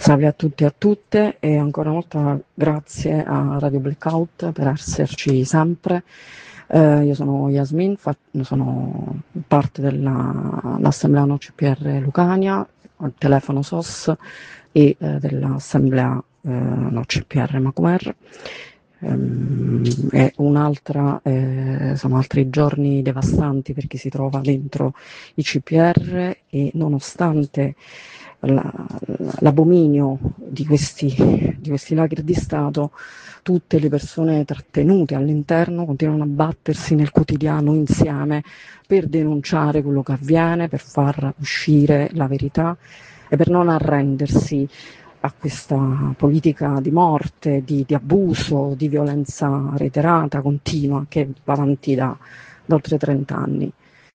Salve a tutti e a tutte e ancora una volta grazie a Radio Blackout per esserci sempre. Io sono Yasmin, sono parte dell'Assemblea No CPR Lucania, al telefono SOS e dell'Assemblea No CPR Macomer. Sono altri giorni devastanti per chi si trova dentro i CPR e nonostante l'abominio di questi laghi di Stato, tutte le persone trattenute all'interno continuano a battersi nel quotidiano insieme per denunciare quello che avviene, per far uscire la verità e per non arrendersi a questa politica di morte, di abuso, di violenza reiterata, continua, che va avanti da oltre 30 anni.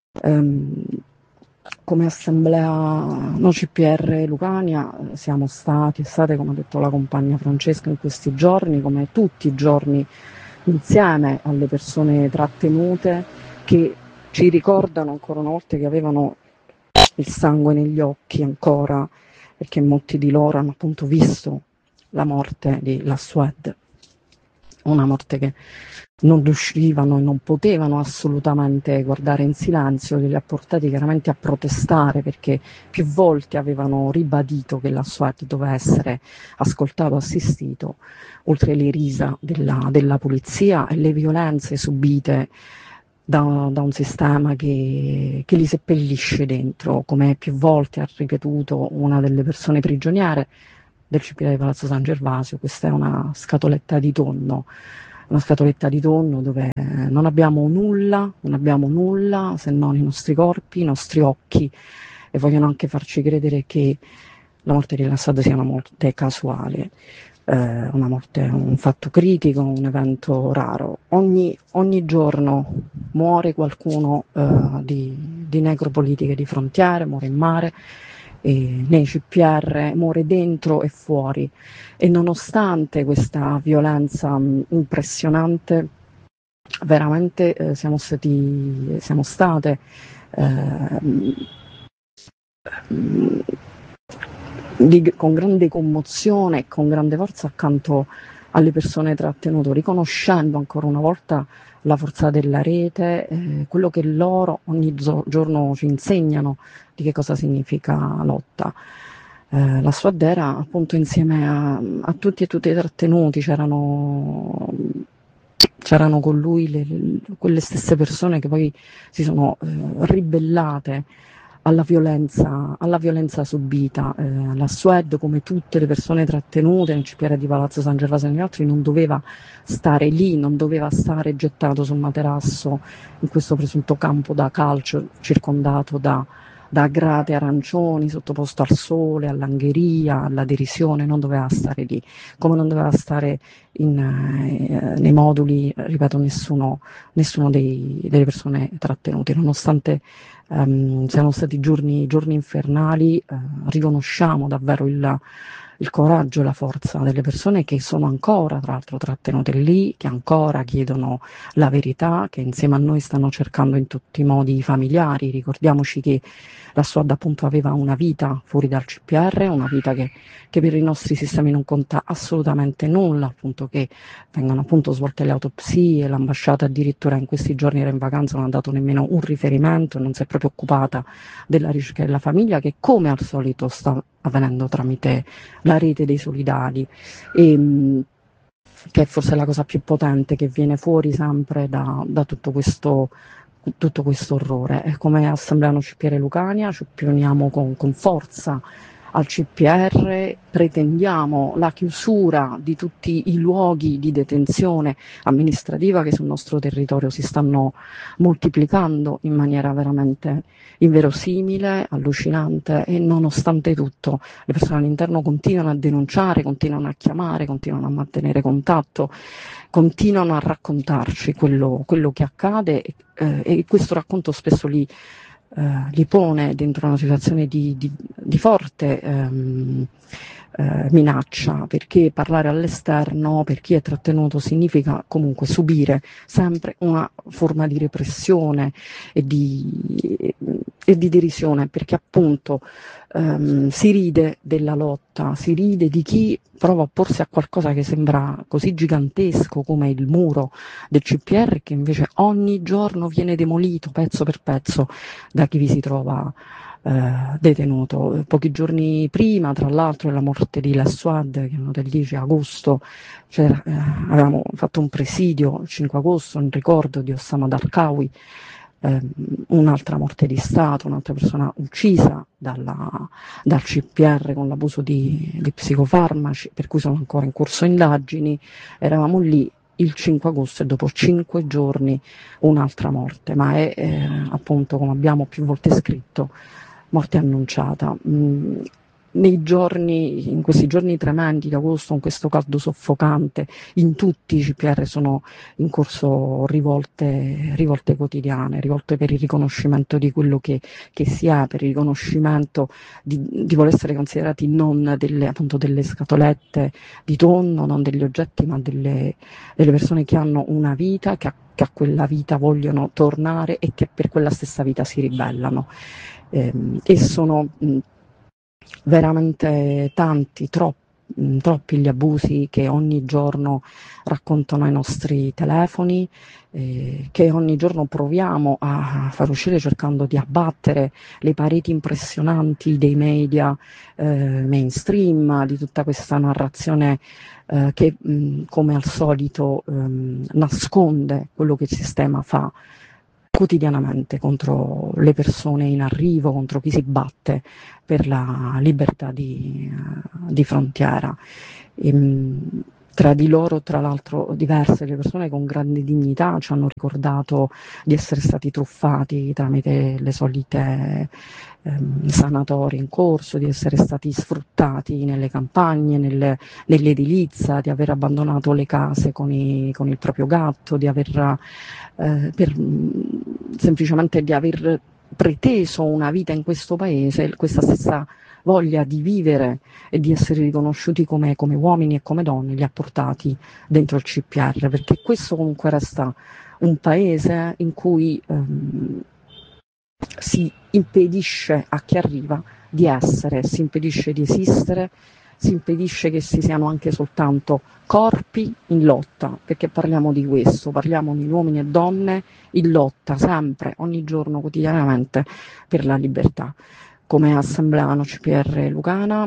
Come Assemblea No CPR Lucania siamo state, come ha detto la compagna Francesca, in questi giorni, come tutti i giorni, insieme alle persone trattenute che ci ricordano ancora una volta che avevano il sangue negli occhi ancora, perché molti di loro hanno appunto visto la morte di Lassued, una morte che non riuscivano e non potevano assolutamente guardare in silenzio, che li ha portati chiaramente a protestare, perché più volte avevano ribadito che Lassued doveva essere ascoltato, assistito, oltre le risa della polizia e le violenze subite da un sistema che li seppellisce dentro, come più volte ha ripetuto una delle persone prigioniere del CPR di Palazzo San Gervasio. Questa è una scatoletta di tonno dove non abbiamo nulla se non i nostri corpi, i nostri occhi, e vogliono anche farci credere che la morte di Lassued sia una morte casuale, una morte, un fatto critico, un evento raro. Ogni giorno muore qualcuno di necropolitiche di frontiere, muore in mare, nei CPR, muore dentro e fuori, e nonostante questa violenza impressionante, veramente siamo state con grande commozione e con grande forza accanto alle persone trattenute, riconoscendo ancora una volta la forza della rete, quello che loro ogni giorno ci insegnano di che cosa significa lotta. Lassued era appunto insieme a tutti e tutte i trattenuti, c'erano con lui quelle stesse persone che poi si sono ribellate alla violenza subita. Lassued, come tutte le persone trattenute nel CPR di Palazzo San Gervasio e negli altri, non doveva stare lì, non doveva stare gettato sul materasso in questo presunto campo da calcio, circondato da grate arancioni, sottoposto al sole, all'angheria, alla derisione. Non doveva stare lì, come non doveva stare nei moduli, ripeto, nessuno delle persone trattenute, nonostante siano stati giorni infernali. Riconosciamo davvero il coraggio e la forza delle persone che sono ancora, tra l'altro, trattenute lì, che ancora chiedono la verità, che insieme a noi stanno cercando in tutti i modi i familiari. Ricordiamoci che Lassued appunto aveva una vita fuori dal CPR, una vita che per i nostri sistemi non conta assolutamente nulla, appunto, che vengano appunto svolte le autopsie. L'ambasciata addirittura in questi giorni era in vacanza, non ha dato nemmeno un riferimento, non si è proprio occupata della ricerca della famiglia, che come al solito sta avvenendo tramite la rete dei solidali, che è forse la cosa più potente che viene fuori sempre da tutto questo orrore. Come Assemblea No CPR Lucania ci opponiamo con forza al CPR, pretendiamo la chiusura di tutti i luoghi di detenzione amministrativa che sul nostro territorio si stanno moltiplicando in maniera veramente inverosimile, allucinante, e nonostante tutto le persone all'interno continuano a denunciare, continuano a chiamare, continuano a mantenere contatto, continuano a raccontarci quello che accade, e questo racconto spesso li pone dentro una situazione di forte minaccia, perché parlare all'esterno per chi è trattenuto significa comunque subire sempre una forma di repressione e di derisione, perché appunto si ride della lotta, si ride di chi prova a opporsi a qualcosa che sembra così gigantesco come il muro del CPR, che invece ogni giorno viene demolito pezzo per pezzo da chi vi si trova detenuto. Pochi giorni prima, tra l'altro, della morte di Lassuad, che è del 10 agosto, avevamo fatto un presidio il 5 agosto in ricordo di Osama Darqawi, un'altra morte di Stato, un'altra persona uccisa dal CPR con l'abuso di psicofarmaci, per cui sono ancora in corso indagini. Eravamo lì il 5 agosto e dopo 5 giorni un'altra morte, ma è appunto, come abbiamo più volte scritto, morte annunciata. In questi giorni tremendi di agosto, con questo caldo soffocante, in tutti i CPR sono in corso rivolte quotidiane, rivolte per il riconoscimento di quello che si è, per il riconoscimento di voler essere considerati non delle scatolette di tonno, non degli oggetti, ma delle persone che hanno una vita, che a quella vita vogliono tornare e che per quella stessa vita si ribellano. E sono veramente tanti, troppi gli abusi che ogni giorno raccontano ai nostri telefoni, che ogni giorno proviamo a far uscire cercando di abbattere le pareti impressionanti dei media mainstream, di tutta questa narrazione che come al solito nasconde quello che il sistema fa quotidianamente contro le persone in arrivo, contro chi si batte per la libertà di frontiera. Tra di loro, tra l'altro, diverse le persone con grande dignità ci hanno ricordato di essere stati truffati tramite le solite sanatorie in corso, di essere stati sfruttati nelle campagne, nell'edilizia, di aver abbandonato le case con il proprio gatto, di aver semplicemente di aver preteso una vita in questo paese, questa stessa voglia di vivere e di essere riconosciuti come uomini e come donne li ha portati dentro il CPR, perché questo comunque resta un paese in cui si impedisce a chi arriva di essere, si impedisce di esistere, si impedisce che si siano anche soltanto corpi in lotta, perché parliamo di questo, parliamo di uomini e donne in lotta sempre, ogni giorno, quotidianamente per la libertà. Come Assemblea No CPR Lucana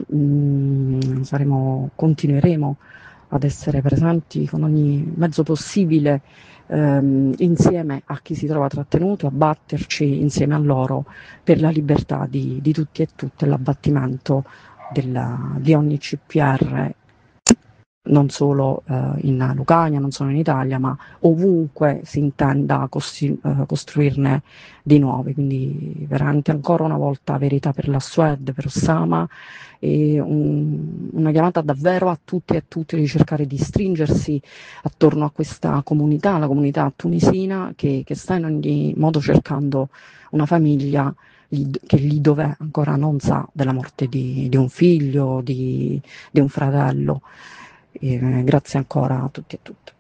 continueremo ad essere presenti con ogni mezzo possibile insieme a chi si trova trattenuto, a batterci insieme a loro per la libertà di tutti e tutte, l'abbattimento di ogni CPR, non solo in Lucania, non solo in Italia, ma ovunque si intenda costruirne di nuovi. Quindi veramente ancora una volta verità per la Sued, per Osama, e una chiamata davvero a tutti e a tutte di cercare di stringersi attorno a questa comunità, la comunità tunisina che sta in ogni modo cercando una famiglia che lì dove ancora non sa della morte di un figlio, di un fratello. Grazie ancora a tutti e a tutte.